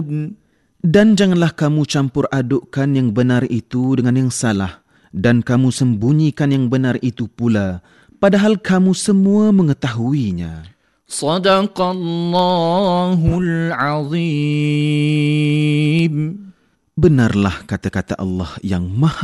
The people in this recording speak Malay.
تعدلون. Dan janganlah kamu campur adukkan yang benar itu dengan yang salah, dan kamu sembunyikan yang benar itu pula, padahal kamu semua mengetahuinya. صدق الله العظيم. Benarlah kata-kata Allah yang maha